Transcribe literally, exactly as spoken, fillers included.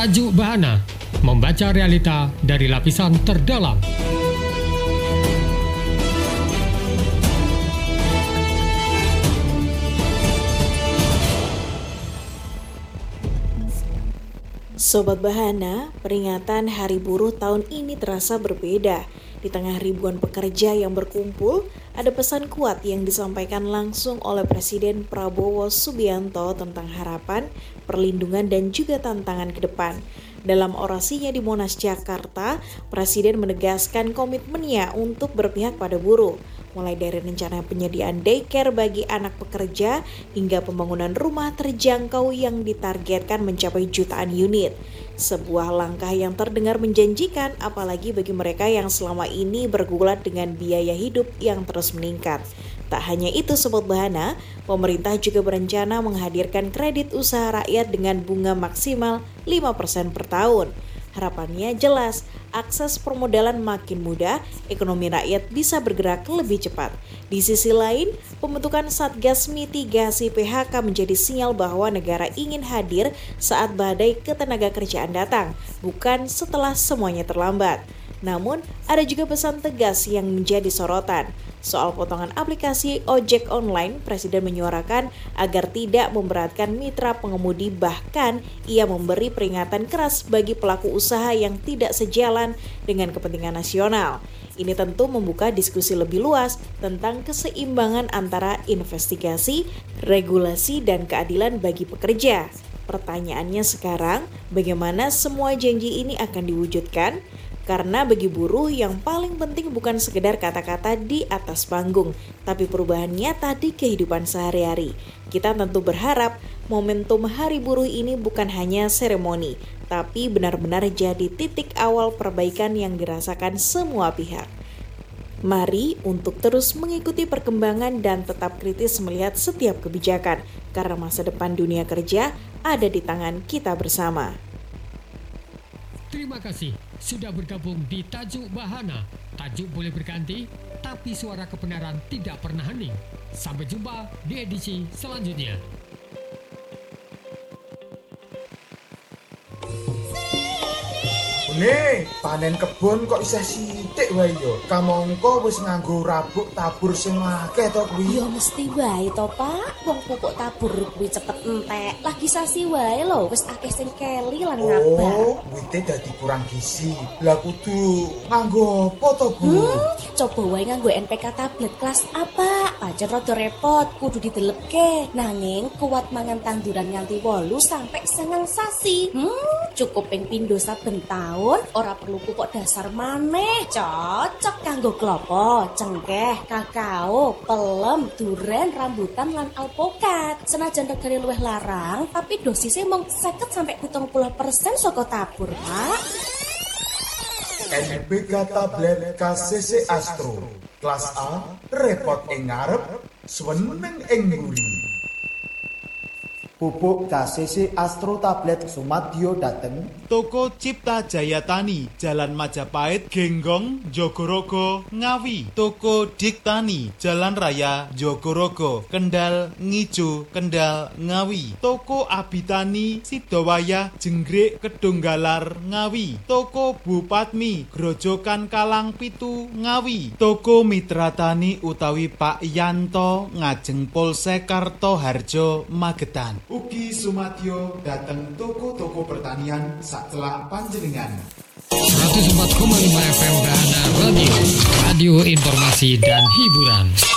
Tajuk Bahana, membaca realita dari lapisan terdalam. Sobat Bahana, peringatan Hari Buruh tahun ini terasa berbeda. Di tengah ribuan pekerja yang berkumpul, ada pesan kuat yang disampaikan langsung oleh Presiden Prabowo Subianto tentang harapan, perlindungan, dan juga tantangan ke depan. Dalam orasinya di Monas, Jakarta, Presiden menegaskan komitmennya untuk berpihak pada buruh, mulai dari rencana penyediaan daycare bagi anak pekerja hingga pembangunan rumah terjangkau yang ditargetkan mencapai jutaan unit. Sebuah langkah yang terdengar menjanjikan, apalagi bagi mereka yang selama ini bergulat dengan biaya hidup yang terus meningkat. Tak hanya itu Sobat Bahana, pemerintah juga berencana menghadirkan kredit usaha rakyat dengan bunga maksimal lima persen per tahun. Harapannya jelas, akses permodalan makin mudah, ekonomi rakyat bisa bergerak lebih cepat. Di sisi lain, pembentukan Satgas Mitigasi P H K menjadi sinyal bahwa negara ingin hadir saat badai ketenagakerjaan datang, bukan setelah semuanya terlambat. Namun, ada juga pesan tegas yang menjadi sorotan. Soal potongan aplikasi ojek online, Presiden menyuarakan agar tidak memberatkan mitra pengemudi, bahkan ia memberi peringatan keras bagi pelaku usaha yang tidak sejalan dengan kepentingan nasional. Ini tentu membuka diskusi lebih luas tentang keseimbangan antara investigasi, regulasi, dan keadilan bagi pekerja. Pertanyaannya sekarang, bagaimana semua janji ini akan diwujudkan? Karena bagi buruh yang paling penting bukan sekedar kata-kata di atas panggung, tapi perubahan nyata di kehidupan sehari-hari. Kita tentu berharap momentum Hari Buruh ini bukan hanya seremoni, tapi benar-benar jadi titik awal perbaikan yang dirasakan semua pihak. Mari untuk terus mengikuti perkembangan dan tetap kritis melihat setiap kebijakan, karena masa depan dunia kerja ada di tangan kita bersama. Terima kasih sudah bergabung di Tajuk Bahana. Tajuk boleh berganti, tapi suara kebenaran tidak pernah hening. Sampai jumpa di edisi selanjutnya. Nih, panen kebon kok isih sithik wae yo. Kamangka wis nganggo rabuk tabur sing akeh to kuwi. Ya mesti wae to, Pak. Wong pupuk tabur kuwi cepet entek. Lagi sasi wae lho, wis akeh sing keli lan ngabar. Oh, wite dadi kurang gizi. Lah kudu nganggo apa to, Bu? Hmm, coba wae nganggo N P K tablet kelas A, Pak. Pancen rada repot, kudu didelepke. Nanging kuat mangan tanduran nganti wolu sampai seneng sasi. Hmm, cukup ping pindho saben taun. Ora perlu pupuk dasar maneh, cocok kanggo klopo, cengkeh, kakao, pelem, duren, rambutan lan alpokat. Senajan regane luwih larang, tapi dosisnya mung seket sampai pitung puluh persen saka tabur, Pak. N P K tablet K C C Astro. Kelas A, repot ing ngarep, suweneng ing mburi. Pupuk K C C Astro Tablet Sumadyo dateng Toko Cipta Jaya Tani, Jalan Majapahit, Genggong, Jogorogo, Ngawi. Toko Diktani, Jalan Raya, Jogorogo, Kendal, Ngijo, Kendal, Ngawi. Toko Abitani, Sidowayah, Jenggrik, Kedunggalar, Ngawi. Toko Bupatmi, Grojogan Kalang Pitu, Ngawi. Toko Mitra Tani utawi Pak Yanto, Ngajeng Polsek Kartoharjo, Magetan. Ugi Sumadyo dateng toko-toko pertanian sacelak panjenengan. seratus empat koma lima F M Bahana Radio, radio informasi dan hiburan.